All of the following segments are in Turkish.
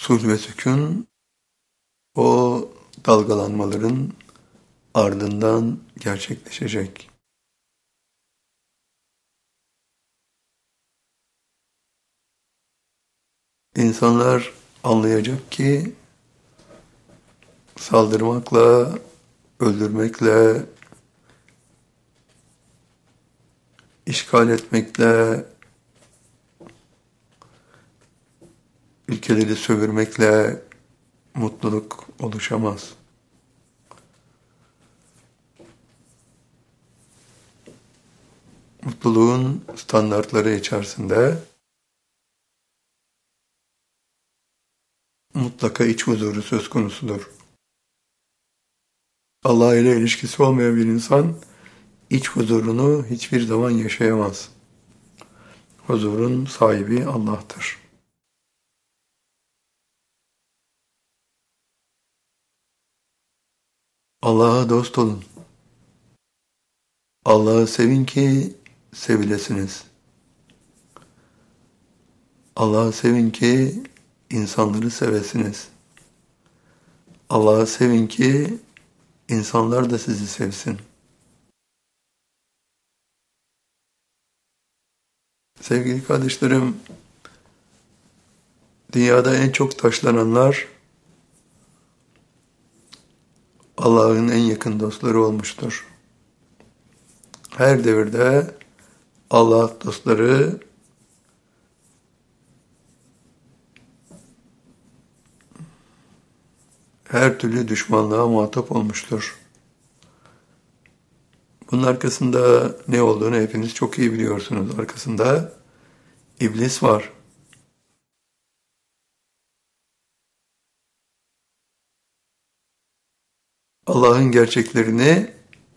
sulh ve sükun o dalgalanmaların ardından gerçekleşecek. İnsanlar anlayacak ki saldırmakla, öldürmekle, işgal etmekle, ülkeleri sömürmekle mutluluk oluşamaz. Mutluluğun standartları içerisinde mutlaka iç huzuru söz konusudur. Allah ile ilişkisi olmayan bir insan iç huzurunu hiçbir zaman yaşayamaz. Huzurun sahibi Allah'tır. Allah'a dost olun. Allah'ı sevin ki sevilesiniz. Allah'ı sevin ki insanları sevesiniz. Allah'ı sevin ki insanlar da sizi sevsin. Sevgili kardeşlerim, dünyada en çok taşlananlar Allah'ın en yakın dostları olmuştur. Her devirde Allah dostları her türlü düşmanlığa muhatap olmuştur. Bunun arkasında ne olduğunu hepiniz çok iyi biliyorsunuz. Arkasında iblis var. Allah'ın gerçeklerini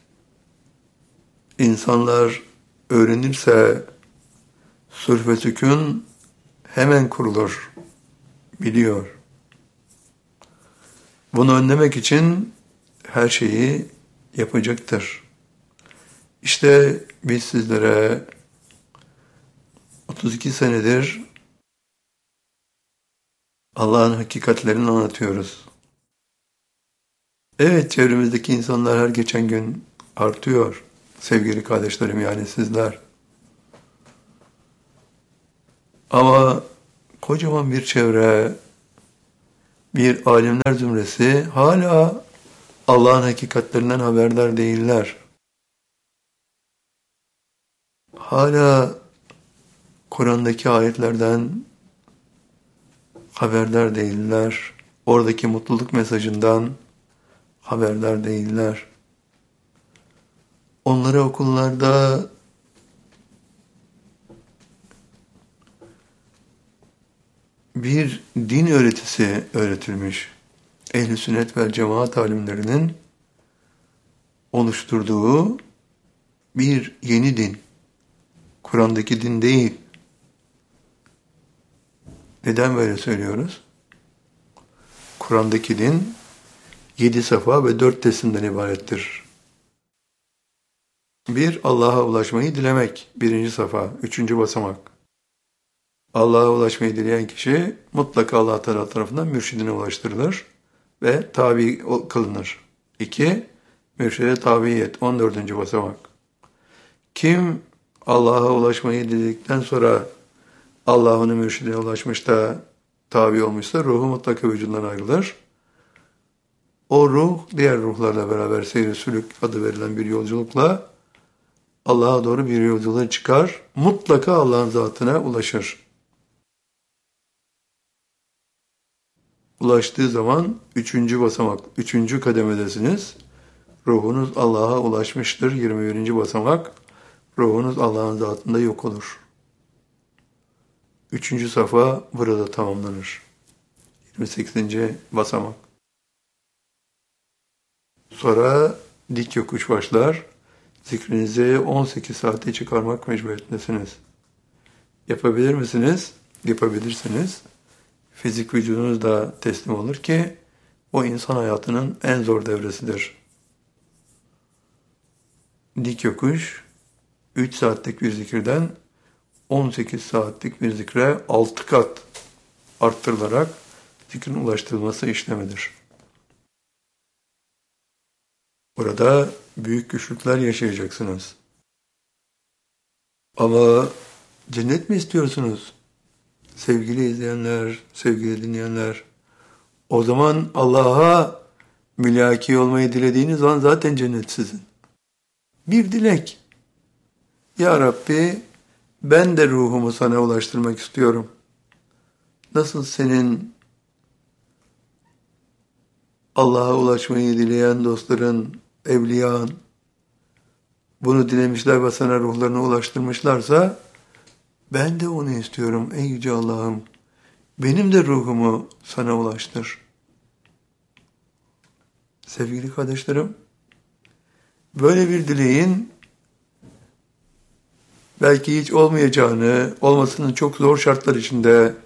insanlar öğrenirse sulh ve sükun hemen kurulur, biliyor. Bunu önlemek için her şeyi yapacaktır. İşte biz sizlere 32 senedir Allah'ın hakikatlerini anlatıyoruz. Evet, çevremizdeki insanlar her geçen gün artıyor. Sevgili kardeşlerim, yani sizler. Ama kocaman bir çevre, bir alimler zümresi hala Allah'ın hakikatlerinden haberdar değiller. Hala Kur'an'daki ayetlerden haberdar değiller. Oradaki mutluluk mesajından haberdar değiller. Onlara okullarda bir din öğretisi öğretilmiş. Ehl-i sünnet ve cemaat alimlerinin oluşturduğu bir yeni din. Kur'an'daki din değil. Neden böyle söylüyoruz? Kur'an'daki din 7 safa ve 4 teslimden ibarettir. Bir, Allah'a ulaşmayı dilemek. 1. safa, 3. basamak. Allah'a ulaşmayı dileyen kişi mutlaka Allah Teala tarafından mürşidine ulaştırılır ve tabi kılınır. 2, mürşide tabiyet, 14. basamak. Kim Allah'a ulaşmayı diledikten sonra Allah onun mürşidine ulaşmış da tabi olmuşsa ruhu mutlaka vücudundan ayrılır. O ruh diğer ruhlarla beraber seyir-i sülük adı verilen bir yolculukla Allah'a doğru bir yolculuğa çıkar. Mutlaka Allah'ın zatına ulaşır. Ulaştığı zaman 3. basamak, 3. kademedesiniz. Ruhunuz Allah'a ulaşmıştır. 21. basamak. Ruhunuz Allah'ın zatında yok olur. 3. safa burada tamamlanır. 28. basamak. Sonra dik yokuş başlar. Zikrinizi 18 saate çıkarmak mecburiyetindesiniz. Yapabilir misiniz? Yapabilirsiniz. Fizik vücudunuz da teslim olur ki o insan hayatının en zor devresidir. Dik yokuş 3 saatlik bir zikirden 18 saatlik bir zikre 6 kat arttırılarak fikrin ulaştırılması işlemidir. Burada büyük güçlükler yaşayacaksınız. Ama cennet mi istiyorsunuz? Sevgili izleyenler, sevgili dinleyenler, o zaman Allah'a mülaki olmayı dilediğiniz zaman zaten cennet sizin. Bir dilek. Ya Rabbi, ben de ruhumu sana ulaştırmak istiyorum. Nasıl senin Allah'a ulaşmayı dileyen dostların, evliyan, bunu dilemişler ve sana ruhlarını ulaştırmışlarsa, ben de onu istiyorum ey Yüce Allah'ım. Benim de ruhumu sana ulaştır. Sevgili kardeşlerim, böyle bir dileğin belki hiç olmayacağını, olmasının çok zor şartlar içinde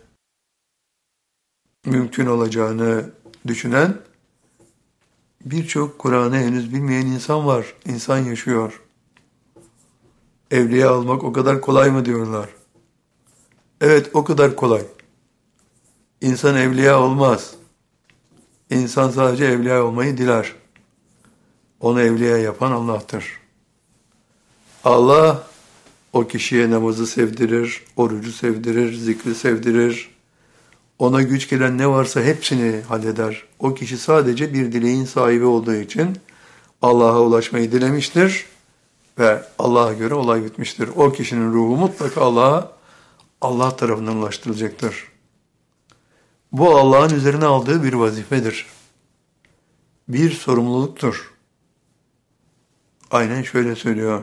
mümkün olacağını düşünen birçok Kur'an'ı henüz bilmeyen insan var, insan yaşıyor. Evliya almak o kadar kolay mı diyorlar. Evet, o kadar kolay. İnsan evliya olmaz. İnsan sadece evliya olmayı diler. Onu evliya yapan Allah'tır. Allah o kişiye namazı sevdirir, orucu sevdirir, zikri sevdirir. Ona güç gelen ne varsa hepsini halleder. O kişi sadece bir dileğin sahibi olduğu için Allah'a ulaşmayı dilemiştir ve Allah'a göre olay bitmiştir. O kişinin ruhu mutlaka Allah tarafından ulaştırılacaktır. Bu Allah'ın üzerine aldığı bir vazifedir. Bir sorumluluktur. Aynen şöyle söylüyor.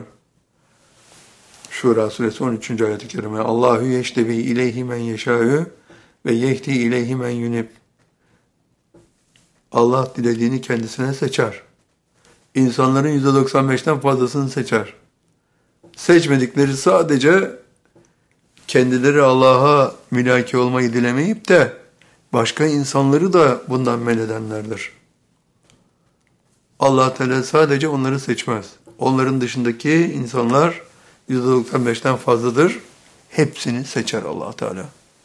Şura suresi 13. ayet-i kerime. Allahu yeştebi ileyhi men yeşâ'ü ve yehdi ileyhi men yunib. Allah dilediğini kendisine seçer. İnsanların %95'ten fazlasını seçer. Seçmedikleri sadece kendileri Allah'a mülaki olmayı dilemeyip de başka insanları da bundan men edenlerdir. Allah Teala sadece onları seçmez. Onların dışındaki insanlar %95'ten fazladır. Hepsini seçer Allah Teala.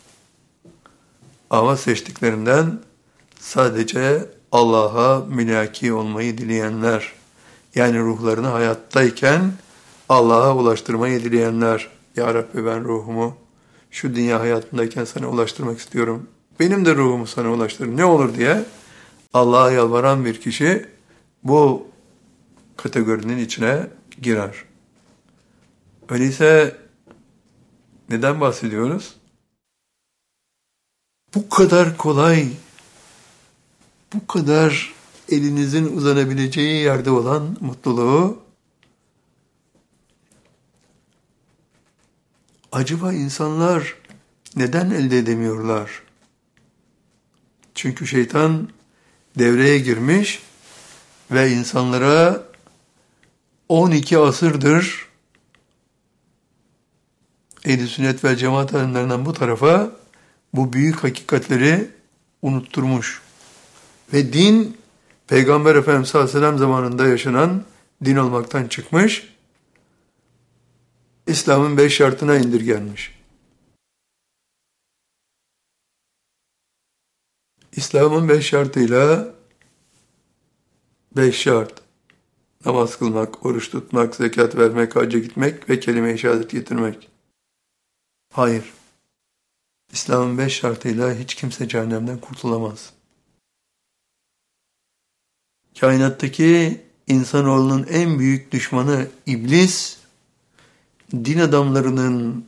Ama seçtiklerinden sadece Allah'a mülaki olmayı dileyenler, yani ruhlarını hayattayken Allah'a ulaştırmayı dileyenler, Ya Rabbi ben ruhumu şu dünya hayatındayken sana ulaştırmak istiyorum. Benim de ruhumu sana ulaştır. Ne olur diye Allah'a yalvaran bir kişi bu kategorinin içine girer. Öyleyse neden bahsediyoruz? Bu kadar kolay, bu kadar elinizin uzanabileceği yerde olan mutluluğu acaba insanlar neden elde edemiyorlar? Çünkü şeytan devreye girmiş ve insanlara 12 asırdır Ehl-i Sünnet ve Cemaat alimlerinden bu tarafa bu büyük hakikatleri unutturmuş. Ve din, Peygamber Efendimiz sallallahu aleyhi ve sellem zamanında yaşanan din olmaktan çıkmış, İslam'ın 5 şartına indirgenmiş. İslam'ın 5 şartıyla 5 şart: namaz kılmak, oruç tutmak, zekat vermek, hacca gitmek ve kelime-i şehadet getirmek. Hayır. İslam'ın 5 şartıyla hiç kimse cehennemden kurtulamaz. Kainattaki insanoğlunun en büyük düşmanı iblis, din adamlarının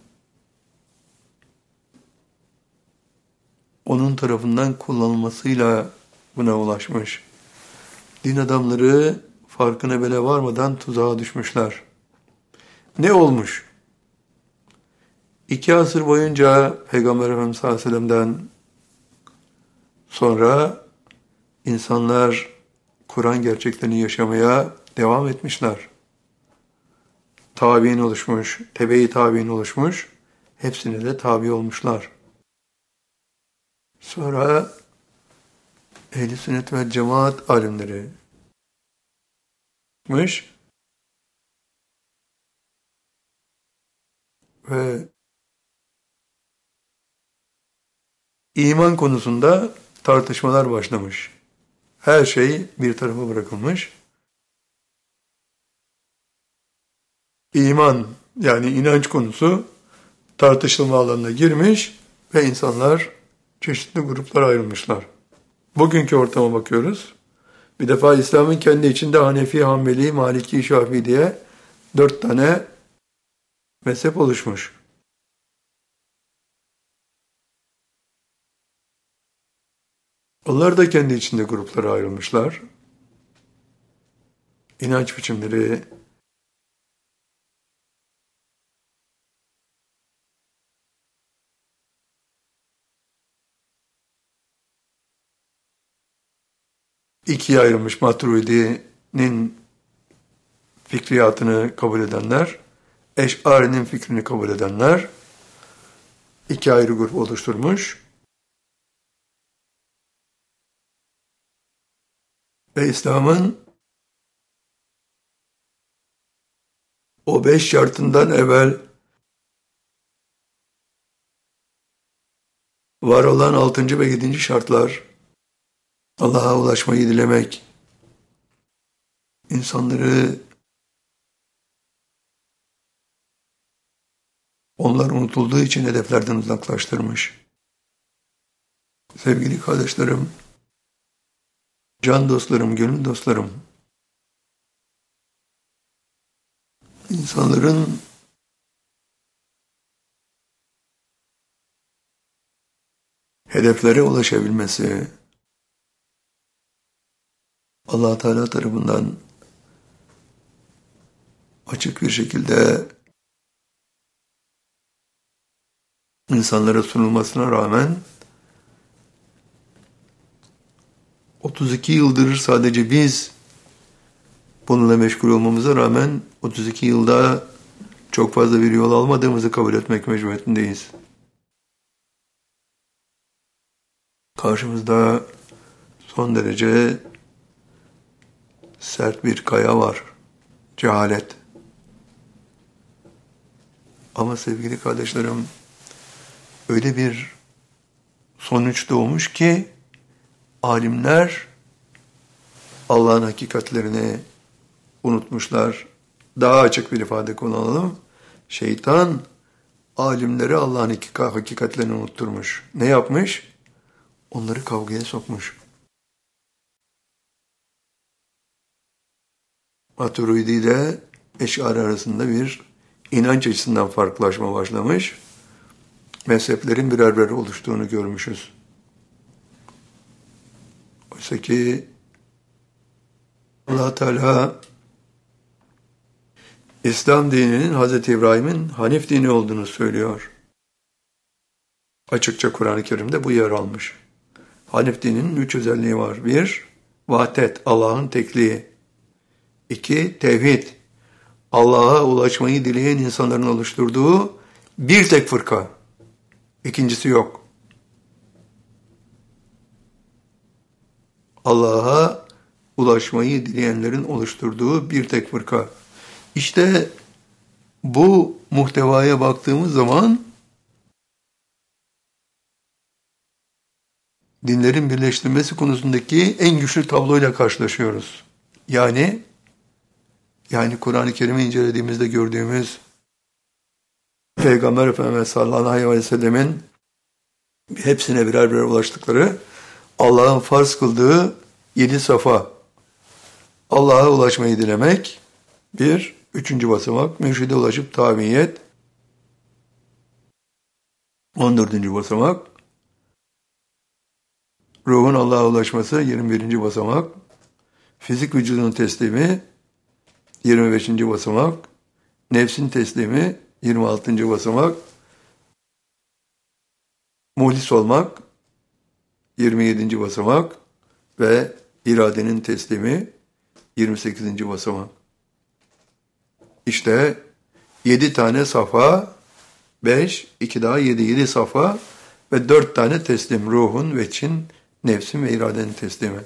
onun tarafından kullanılmasıyla buna ulaşmış. Din adamları farkına bile varmadan tuzağa düşmüşler. Ne olmuş? 2 asır boyunca Peygamber Efendimiz sallallahu aleyhi ve sellem'den sonra insanlar Kur'an gerçeklerini yaşamaya devam etmişler. Tabi'in oluşmuş, tebe-i tabi'in oluşmuş, hepsine de tabi olmuşlar. Sonra Ehl-i Sünnet ve Cemaat alimleri çıkmış ve iman konusunda tartışmalar başlamış. Her şey bir tarafa bırakılmış. İman yani inanç konusu tartışılma alanına girmiş ve insanlar çeşitli gruplara ayrılmışlar. Bugünkü ortama bakıyoruz. Bir defa İslam'ın kendi içinde Hanefi, Hanbeli, Maliki, Şafii diye 4 tane mezhep oluşmuş. Onlar da kendi içinde gruplara ayrılmışlar. İnanç biçimleri, ikiye ayrılmış. Maturidi'nin fikriyatını kabul edenler, Eş'ari'nin fikrini kabul edenler iki ayrı grup oluşturmuş. Ve İslam'ın o 5 şartından evvel var olan 6. ve 7. şartlar, Allah'a ulaşmayı dilemek, insanları onlar unutulduğu için hedeflerden uzaklaştırmış. Sevgili kardeşlerim, can dostlarım, gönül dostlarım, insanların hedeflere ulaşabilmesi, Allah Teala tarafından açık bir şekilde insanlara sunulmasına rağmen 32 yıldır sadece biz bununla meşgul olmamıza rağmen 32 yılda çok fazla bir yol almadığımızı kabul etmek mecburiyetindeyiz. Karşımızda son derece sert bir kaya var. Cehalet. Ama sevgili kardeşlerim, öyle bir sonuç doğmuş ki alimler Allah'ın hakikatlerini unutmuşlar. Daha açık bir ifade kullanalım. Şeytan alimleri Allah'ın hakikatlerini unutturmuş. Ne yapmış? Onları kavgaya sokmuş. Maturidi ile Eş'ari arasında bir inanç açısından farklılaşma başlamış. Mezheplerin birer birer oluştuğunu görmüşüz. Oysa ki Allah Teala İslam dininin Hz. İbrahim'in Hanif dini olduğunu söylüyor. Açıkça Kur'an-ı Kerim'de bu yer almış. Hanif dininin 3 özelliği var. 1. Vahdet, Allah'ın tekliği. 2. Tevhid, Allah'a ulaşmayı dileyen insanların oluşturduğu bir tek fırka. İkincisi yok. Allah'a ulaşmayı dileyenlerin oluşturduğu bir tek fırka. İşte bu muhtevaya baktığımız zaman dinlerin birleştirilmesi konusundaki en güçlü tabloyla karşılaşıyoruz. Yani Kur'an-ı Kerim'i incelediğimizde gördüğümüz Peygamber Efendimiz sallallahu aleyhi ve sellemin hepsine birer birer ulaştıkları Allah'ın farz kıldığı 7 safa. Allah'a ulaşmayı dilemek, 1. 3. basamak, mürşide ulaşıp tabiyet, 14. basamak, ruhun Allah'a ulaşması, 21. basamak, fizik vücudun teslimi, 25. basamak, nefsin teslimi, 26. basamak, muhlis olmak, 27. basamak ve iradenin teslimi, 28. basamak. İşte 7 tane safa, 5, 2 daha 7, 7 safa ve 4 tane teslim. Ruhun, veçin, nefsin ve iradenin teslimi.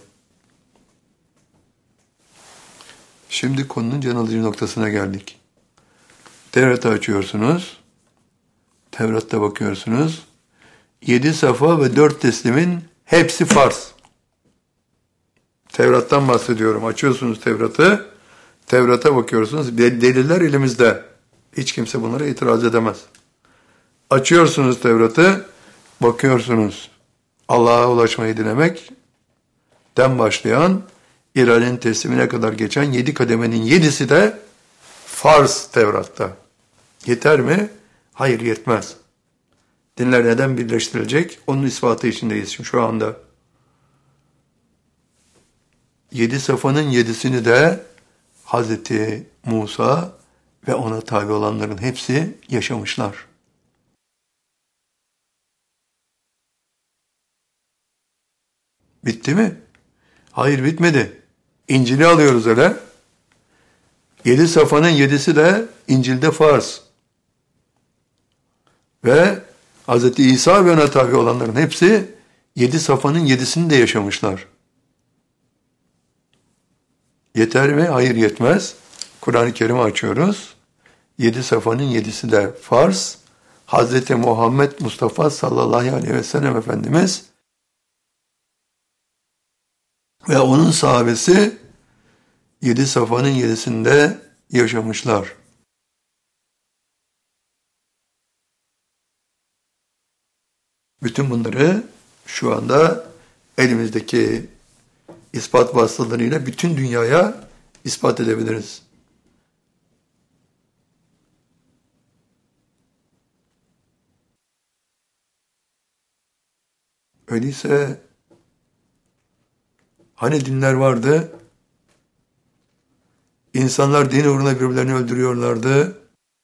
Şimdi konunun can alıcı noktasına geldik. Tevrat'ı açıyorsunuz. Tevrat'ta bakıyorsunuz. 7 safa ve 4 teslimin Hepsi farz. Tevrat'tan bahsediyorum. Açıyorsunuz Tevrat'ı. Tevrat'a bakıyorsunuz. Deliller elimizde. Hiç kimse bunlara itiraz edemez. Açıyorsunuz Tevrat'ı. Bakıyorsunuz. Allah'a ulaşmayı dilemekten başlayan, iradenin teslimine kadar geçen 7 kademenin 7'si de farz Tevrat'ta. Yeter mi? Hayır, yetmez. Dinler neden birleştirilecek? Onun ispatı içindeyiz şu anda. 7 safanın 7'sini de Hazreti Musa ve ona tabi olanların hepsi yaşamışlar. Bitti mi? Hayır, bitmedi. İncil'i alıyoruz hele. 7 safanın 7'si de İncil'de farz. Ve Hz. İsa ve ona tabi olanların hepsi 7 safanın 7'sini de yaşamışlar. Yeter mi? Hayır, yetmez. Kur'an-ı Kerim'i açıyoruz. 7 safanın 7'si de farz. Hz. Muhammed Mustafa sallallahu aleyhi ve sellem Efendimiz ve onun sahabesi 7 safanın 7'sinde yaşamışlar. Bütün bunları şu anda elimizdeki ispat vasıtalarıyla bütün dünyaya ispat edebiliriz. Öyleyse hani dinler vardı? İnsanlar din uğruna birbirlerini öldürüyorlardı.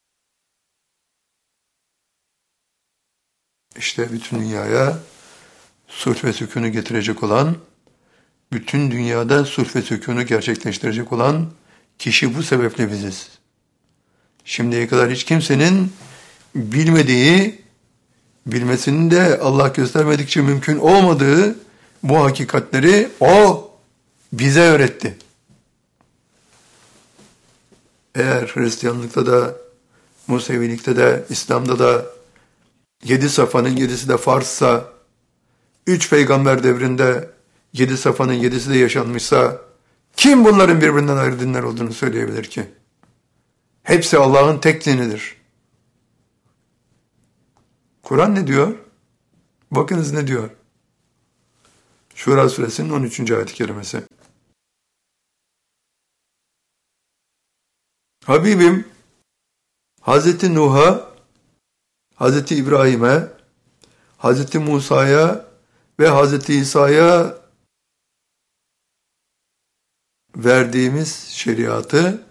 İşte bütün dünyaya sulh ve sükûnu getirecek olan, bütün dünyada sulh ve sükûnu gerçekleştirecek olan kişi bu sebeple biziz. Şimdiye kadar hiç kimsenin bilmediği, bilmesinin de Allah göstermedikçe mümkün olmadığı bu hakikatleri O bize öğretti. Eğer Hristiyanlıkta da, Musevilikte de, İslam'da da 7 safanın 7'si de farzsa, 3 peygamber devrinde 7 safanın 7'si de yaşanmışsa, kim bunların birbirinden ayrı dinler olduğunu söyleyebilir ki? Hepsi Allah'ın tek dinidir. Kur'an ne diyor? Bakınız ne diyor? Şura suresinin 13. ayet-i kerimesi. Habibim, Hazreti Nuh'a, Hazreti İbrahim'e, Hazreti Musa'ya ve Hazreti İsa'ya verdiğimiz şeriatı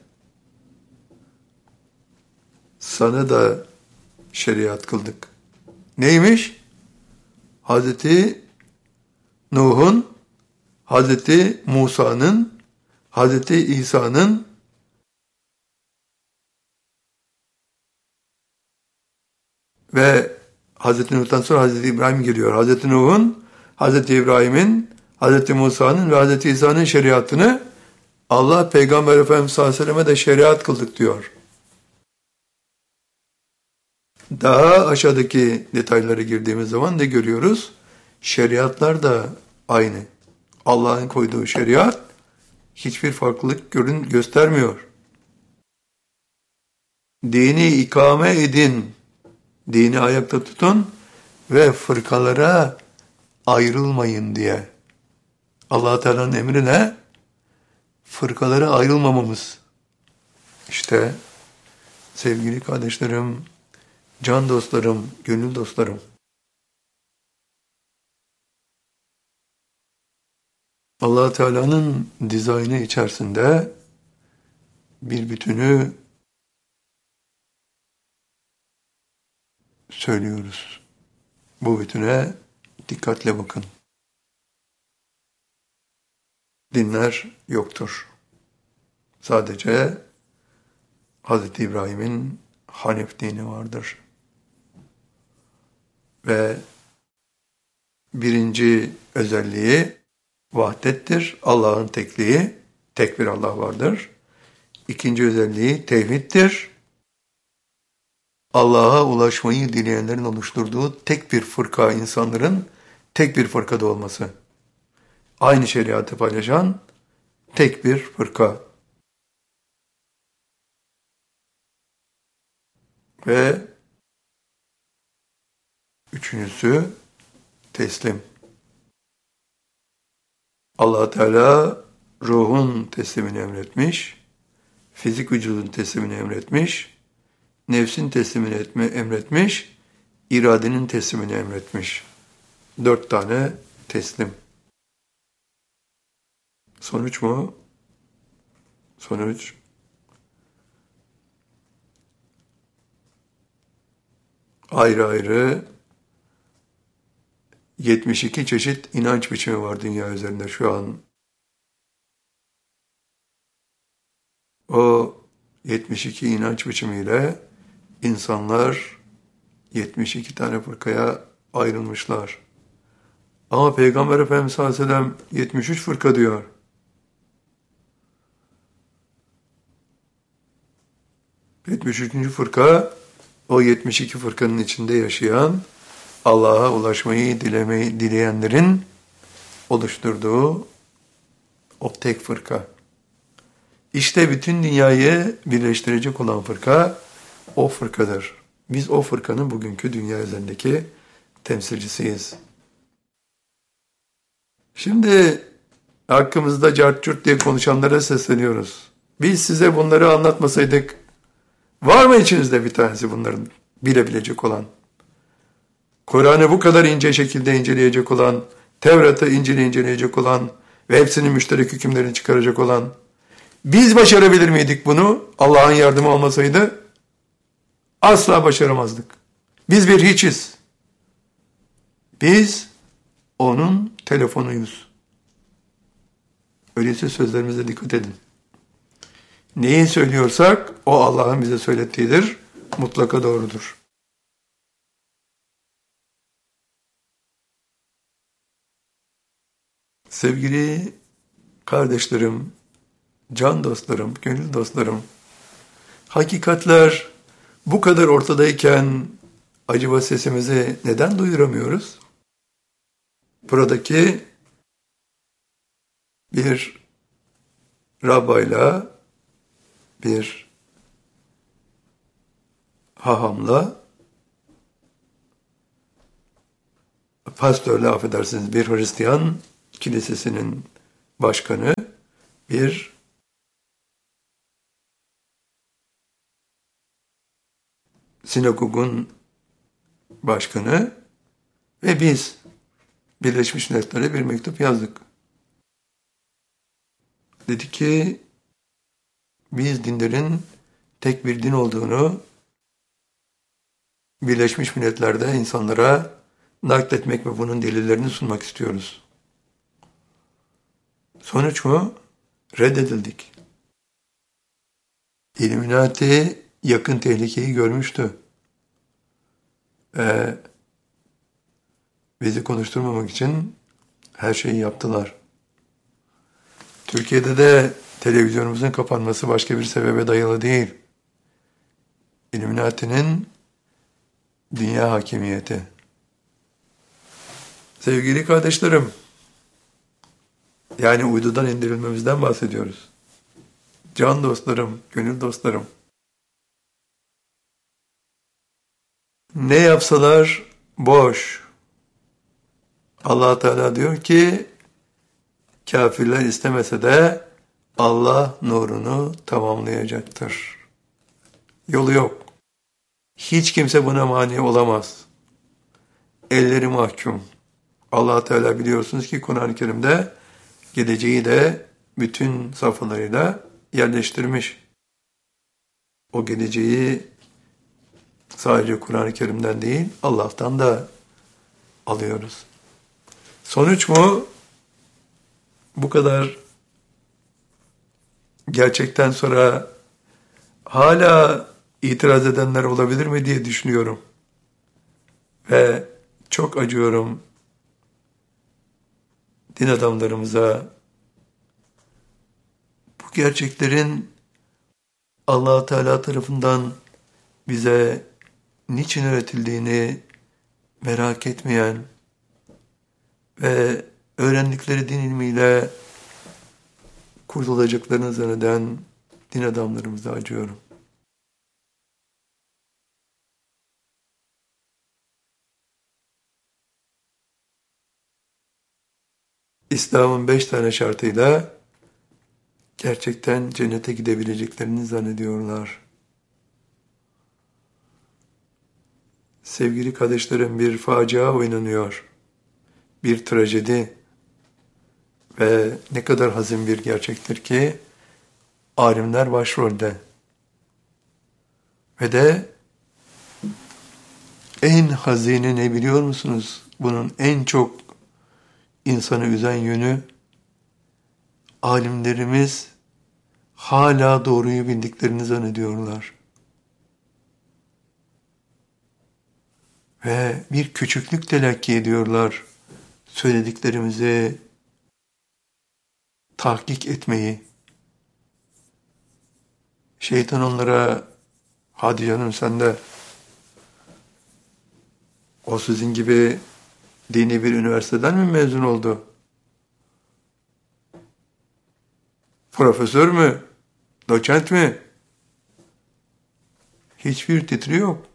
sana da şeriat kıldık. Neymiş? Hazreti Nuh'un, Hazreti Musa'nın, Hazreti İsa'nın ve Hazreti Nuh'tan sonra Hazreti İbrahim geliyor. Hazreti Nuh'un, Hazreti İbrahim'in, Hazreti Musa'nın ve Hazreti İsa'nın şeriatını Allah Peygamber Efendimiz sallallahu aleyhi ve selleme de şeriat kıldık diyor. Daha aşağıdaki detaylara girdiğimiz zaman ne görüyoruz? Şeriatlar da aynı. Allah'ın koyduğu şeriat hiçbir farklılık göstermiyor. Dini ikame edin, dini ayakta tutun ve fırkalara ayrılmayın diye. Allah Teala'nın emri ne? Fırkalara ayrılmamamız. İşte sevgili kardeşlerim, can dostlarım, gönül dostlarım. Allah Teala'nın dizaynı içerisinde bir bütünü söylüyoruz. Bu bütüne dikkatle bakın. Dinler yoktur. Sadece Hz. İbrahim'in Hanef dini vardır. Ve birinci özelliği vahdettir. Allah'ın tekliği, tek bir Allah vardır. İkinci özelliği tevhiddir. Allah'a ulaşmayı dileyenlerin oluşturduğu tek bir fırka insanların tek bir fırkada olması. Aynı şeriatı paylaşan tek bir fırka. Ve üçüncüsü teslim. Allah Teala ruhun teslimini emretmiş, fizik vücudun teslimini emretmiş, nefsin teslimini emretmiş, iradenin teslimini emretmiş. 4 tane teslim. Sonuç mu? Sonuç. Ayrı ayrı 72 çeşit inanç biçimi var dünya üzerinde şu an. O 72 inanç biçimiyle insanlar 72 tane fırkaya ayrılmışlar. Ama Peygamber Efendimiz sallallahu aleyhi ve sellem 73 fırka diyor. ...73. fırka, o 72 fırkanın içinde yaşayan, Allah'a ulaşmayı dileyenlerin oluşturduğu o tek fırka. İşte bütün dünyayı birleştirecek olan fırka, o fırkadır. Biz o fırkanın bugünkü dünya üzerindeki temsilcisiyiz. Şimdi hakkımızda cart curt diye konuşanlara sesleniyoruz. Biz size bunları anlatmasaydık, var mı içinizde bir tanesi bunların bilebilecek olan? Kur'an'ı bu kadar ince şekilde inceleyecek olan, Tevrat'ı inceleyecek olan ve hepsinin müşterek hükümlerini çıkaracak olan, biz başarabilir miydik bunu? Allah'ın yardımı olmasaydı asla başaramazdık. Biz bir hiçiz. Biz onun telefonuyuz. Öyleyse sözlerimize dikkat edin. Neyi söylüyorsak o Allah'ın bize söylettiğidir. Mutlaka doğrudur. Sevgili kardeşlerim, can dostlarım, gönül dostlarım, hakikatler bu kadar ortadayken acaba sesimizi neden duyuramıyoruz? Buradaki bir Rabbayla, bir hahamla, pastörle affedersiniz, bir Hristiyan kilisesinin başkanı, bir sinagogun başkanı ve biz Birleşmiş Milletler'e bir mektup yazdık. Dedi ki biz dinlerin tek bir din olduğunu Birleşmiş Milletler'de insanlara nakletmek ve bunun delillerini sunmak istiyoruz. Sonuç mu? Reddedildik. İlluminati yakın tehlikeyi görmüştü. Bizi konuşturmamak için her şeyi yaptılar. Türkiye'de de televizyonumuzun kapanması başka bir sebebe dayalı değil. İlluminati'nin dünya hakimiyeti. Sevgili kardeşlerim, yani uydudan indirilmemizden bahsediyoruz. Can dostlarım, gönül dostlarım. Ne yapsalar boş. Allah Teala diyor ki, kafirler istemese de Allah nurunu tamamlayacaktır. Yolu yok. Hiç kimse buna mani olamaz. Elleri mahkum. Allah Teala biliyorsunuz ki Kur'an-ı Kerim'de geleceği de bütün safhalarıyla yerleştirmiş. O geleceği sadece Kur'an-ı Kerim'den değil, Allah'tan da alıyoruz. Sonuç mu? Bu kadar gerçekten sonra hala itiraz edenler olabilir mi diye düşünüyorum. Ve çok acıyorum din adamlarımıza. Bu gerçeklerin Allah Teala tarafından bize niçin öğretildiğini merak etmeyen, ve öğrendikleri din ilmiyle kurtulacaklarını zanneden din adamlarımıza acıyorum. İslam'ın 5 tane şartıyla gerçekten cennete gidebileceklerini zannediyorlar. Sevgili kardeşlerim, bir facia oynanıyor. Bir trajedi ve ne kadar hazin bir gerçektir ki alimler başrolde. Ve de en hazini ne biliyor musunuz? Bunun en çok insanı üzen yönü, alimlerimiz hala doğruyu bildiklerini zannediyorlar. Ve bir küçüklük telakki ediyorlar. Söylediklerimizi tahkik etmeyi. Şeytan onlara, hadi canım sen de o sizin gibi dini bir üniversiteden mi mezun oldu? Profesör mü? Doçent mi? Hiçbir titri yok.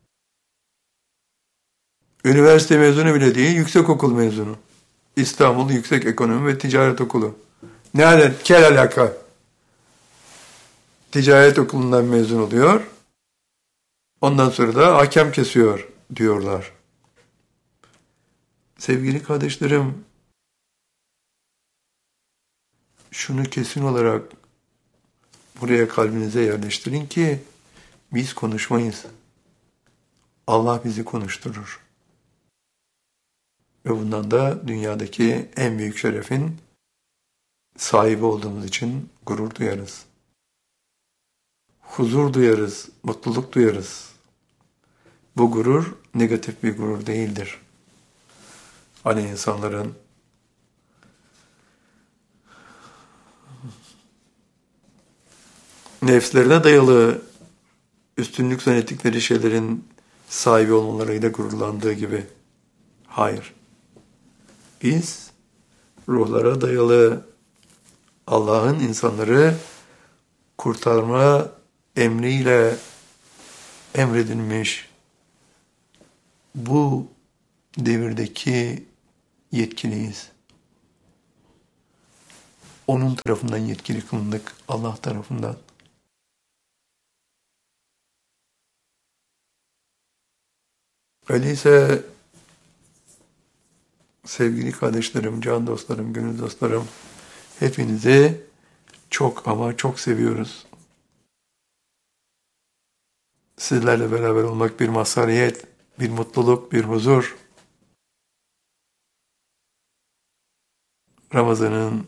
Üniversite mezunu bile değil, yüksekokul mezunu. İstanbul Yüksek Ekonomi ve Ticaret Okulu. Kel alaka. Ticaret okulundan mezun oluyor. Ondan sonra da hakem kesiyor diyorlar. Sevgili kardeşlerim, şunu kesin olarak buraya kalbinize yerleştirin ki biz konuşmayız. Allah bizi konuşturur. Ve bundan da dünyadaki en büyük şerefin sahibi olduğumuz için gurur duyarız. Huzur duyarız, mutluluk duyarız. Bu gurur negatif bir gurur değildir. Hani insanların nefslerine dayalı üstünlük zannettikleri şeylerin sahibi olmalarıyla gururlandığı gibi. Hayır. Biz ruhlara dayalı Allah'ın insanları kurtarma emriyle emredilmiş bu devirdeki yetkiliyiz. Onun tarafından yetkili kılındık, Allah tarafından. Öyleyse sevgili kardeşlerim, can dostlarım, gönül dostlarım, hepinizi çok ama çok seviyoruz. Sizlerle beraber olmak bir mazhariyet, bir mutluluk, bir huzur. Ramazan'ın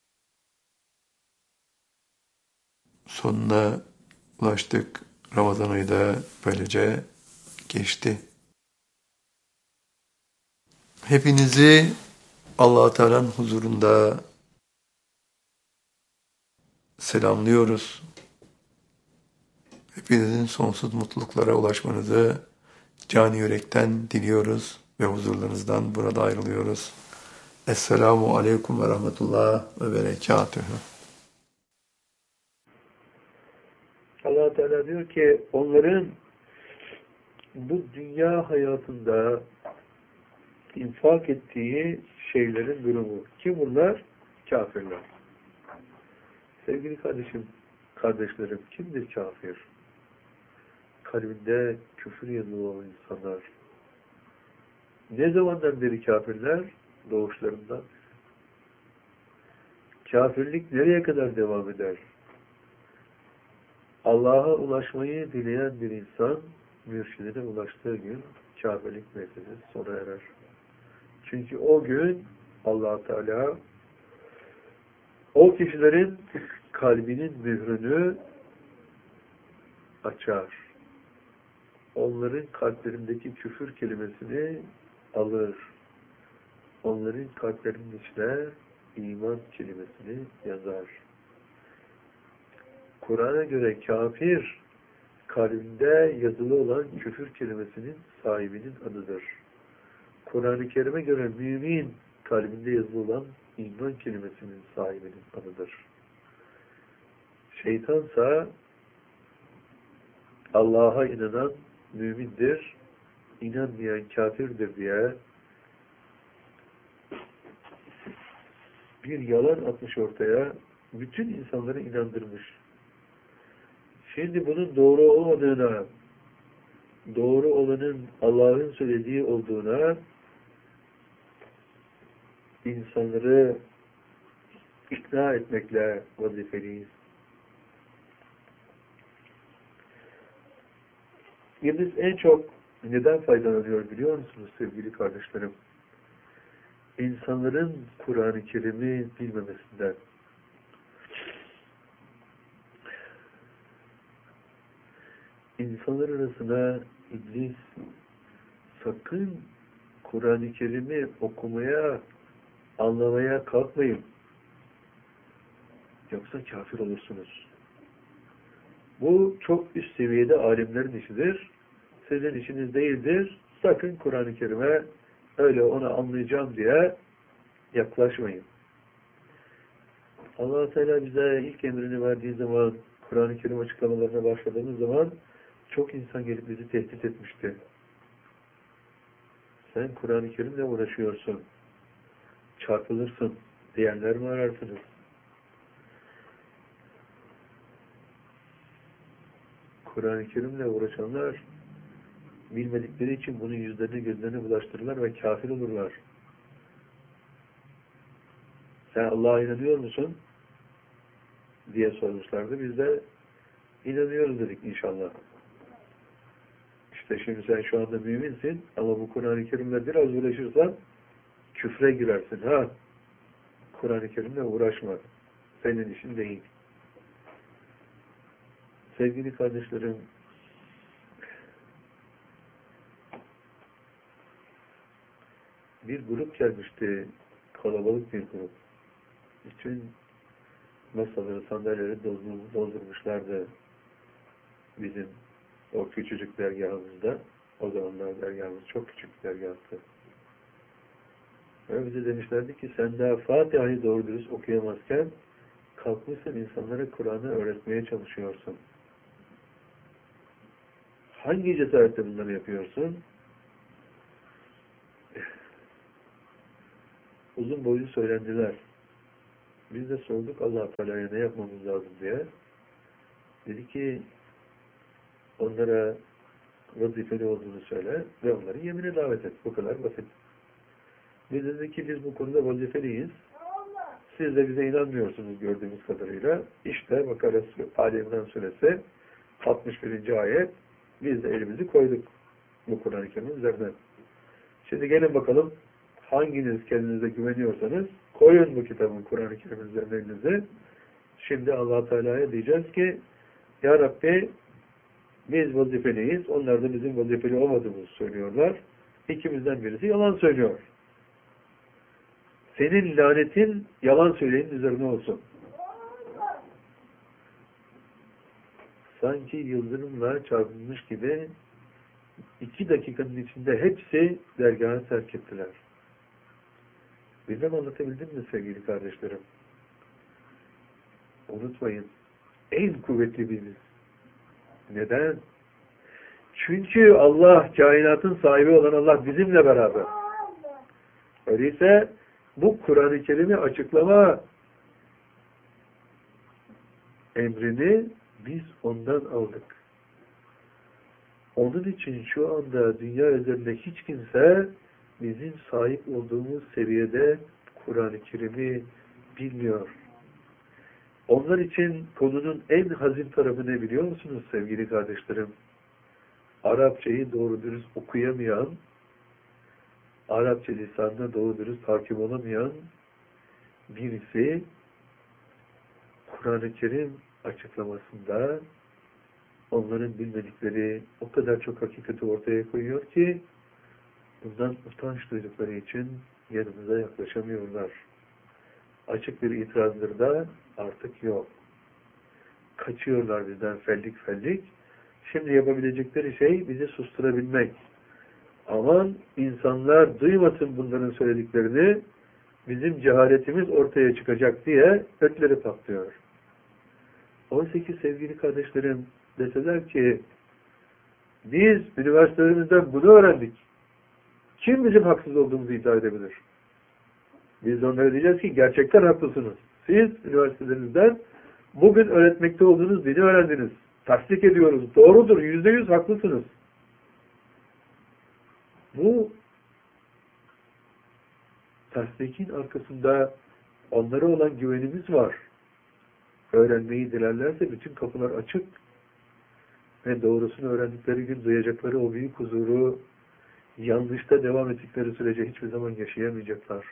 sonuna ulaştık. Ramazan ayı da böylece geçti. Hepinizi Allah-u Teala'nın huzurunda selamlıyoruz. Hepinizin sonsuz mutluluklara ulaşmanızı cani yürekten diliyoruz ve huzurlarınızdan burada ayrılıyoruz. Esselamu Aleyküm ve Rahmetullah ve Berekatühü. Allah Teala diyor ki onların bu dünya hayatında infak ettiği şeylerin durumu. Kim bunlar? Kafirler. Sevgili kardeşlerim, kimdir kafir? Kalbinde küfür yazılı olan insanlar. Ne zamandan beri kafirler? Doğuşlarından. Kafirlik nereye kadar devam eder? Allah'a ulaşmayı dileyen bir insan, mürşidine ulaştığı gün kafirlik meselesi sona erer. Çünkü o gün Allah Teala o kişilerin kalbinin mührünü açar. Onların kalplerindeki küfür kelimesini alır. Onların kalplerinin içine iman kelimesini yazar. Kur'an'a göre kafir, kalbinde yazılı olan küfür kelimesinin sahibinin adıdır. Kur'an-ı Kerim'e göre mümin, kalbinde yazılı olan iman kelimesinin sahibinin adıdır. Şeytansa Allah'a inanan mümindir, inanmayan kafirdir diye bir yalan atmış ortaya, bütün insanları inandırmış. Şimdi bunun doğru olmadığına, doğru olanın Allah'ın söylediği olduğuna insanları ikna etmekle vazifeliyiz. Biz en çok neden faydalanıyor biliyor musunuz sevgili kardeşlerim? İnsanların Kur'an-ı Kerim'i bilmemesinden. İnsanlar arasına iblis sakın Kur'an-ı Kerim'i okumaya, anlamaya kalkmayın. Yoksa kafir olursunuz. Bu çok üst seviyede alimlerin işidir. Sizin işiniz değildir. Sakın Kur'an-ı Kerim'e öyle onu anlayacağım diye yaklaşmayın. Allah Teala bize ilk emrini verdiği zaman, Kur'an-ı Kerim açıklamalarına başladığımız zaman çok insan gelip bizi tehdit etmişti. Sen Kur'an-ı Kerim'le uğraşıyorsun, çarpılırsın diyenler mi ararsınız? Kur'an-ı Kerim'le uğraşanlar bilmedikleri için bunun yüzlerini gözlerini bulaştırırlar ve kafir olurlar. Sen Allah'a inanıyor musun? Diye sormuşlardı. Biz de inanıyoruz dedik inşallah. İşte şimdi sen şu anda müminsin ama bu Kur'an-ı Kerim'le biraz uğraşırsan küfre girersin. Ha? Kur'an-ı Kerim'le uğraşma. Senin işin değil. Sevgili kardeşlerim, bir grup gelmişti. Kalabalık bir grup. Bütün masaları, sandalyeleri doldurmuşlardı bizim o küçücük dergahımızda. O zamanlar dergahımız çok küçük bir dergahtı. Ve bize demişlerdi ki sen daha Fatiha'yı doğru dürüst okuyamazken kalkmışsın insanlara Kur'an'ı öğretmeye çalışıyorsun. Hangi cesaretle bunları yapıyorsun? Uzun boylu söylendiler. Biz de sorduk Allah Teala'ya ne yapmamız lazım diye. Dedi ki onlara vazifeli olduğunu söyle ve onları yemine davet et. Bu kadar basit. Biz dedik ki biz bu konuda vazifeliyiz. Siz de bize inanmıyorsunuz gördüğümüz kadarıyla. İşte Bakara Ali İmran suresi 61. ayet. Biz de elimizi koyduk bu Kur'an-ı Kerim'in üzerine. Şimdi gelin bakalım hanginiz kendinize güveniyorsanız koyun bu kitabın Kur'an-ı Kerim'in üzerine elinizi. Şimdi Allah Teala'ya diyeceğiz ki Ya Rabbi biz vazifeliyiz. Onlar da bizim vazifeli olmadığımızı söylüyorlar. İkimizden birisi yalan söylüyor. Senin lanetin yalan söyleyenin üzerine olsun. Sanki yıldırımla çarpılmış gibi 2 dakikanın içinde hepsi dergahı terk ettiler. Bilmem anlatabildim mi sevgili kardeşlerim? Unutmayın. En kuvvetli biziz. Neden? Çünkü Allah, kainatın sahibi olan Allah bizimle beraber. Öyleyse bu Kur'an-ı Kerim'i açıklama emrini biz ondan aldık. Onun için şu anda dünya üzerinde hiç kimse bizim sahip olduğumuz seviyede Kur'an-ı Kerim'i bilmiyor. Onlar için konunun en hazin tarafı ne biliyor musunuz sevgili kardeşlerim? Arapçayı doğru dürüst okuyamayan, Arapça lisanına doğru dürüst hakim olamayan birisi Kur'an-ı Kerim açıklamasında onların bilmedikleri o kadar çok hakikati ortaya koyuyor ki bundan utanç duydukları için yanımıza yaklaşamıyorlar. Açık bir itirazları da artık yok. Kaçıyorlar bizden fellik fellik. Şimdi yapabilecekleri şey bizi susturabilmek. Aman insanlar duymasın bunların söylediklerini, bizim cehaletimiz ortaya çıkacak diye ötleri patlıyor. 18 sevgili kardeşlerim deseler ki biz üniversitelerimizden bunu öğrendik. Kim bizim haksız olduğumuzu iddia edebilir? Biz onlara diyeceğiz ki gerçekten haklısınız. Siz üniversitelerinizden bugün öğretmekte olduğunuz dini öğrendiniz. Tasdik ediyoruz. Doğrudur. %100 haklısınız. Bu tasdikin arkasında onlara olan güvenimiz var. Öğrenmeyi dilerlerse bütün kapılar açık ve doğrusunu öğrendikleri gün duyacakları o büyük huzuru yanlışta devam ettikleri sürece hiçbir zaman yaşayamayacaklar.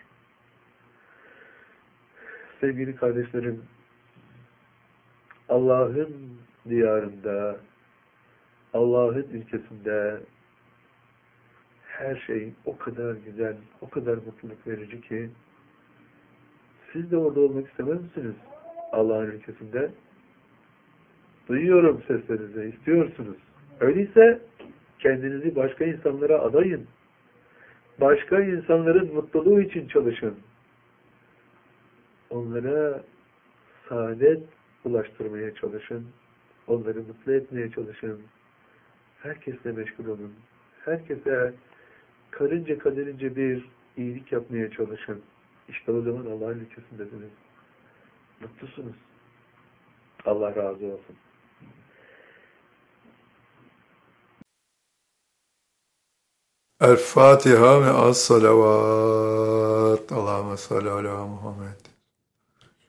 Sevgili kardeşlerim, Allah'ın diyarında, Allah'ın ülkesinde her şey o kadar güzel, o kadar mutluluk verici ki siz de orada olmak istemez misiniz? Allah'ın ülkesinde. Duyuyorum seslerinizi, istiyorsunuz. Öyleyse kendinizi başka insanlara adayın. Başka insanların mutluluğu için çalışın. Onlara saadet ulaştırmaya çalışın. Onları mutlu etmeye çalışın. Herkesle meşgul olun. Herkese karınca kaderince bir iyilik yapmaya çalışın. İşte o zaman Allah'ın ülkesindesiniz. Mutlusunuz. Allah razı olsun. El Fatiha ve as-salavat. Allahümme salli ala Muhammed.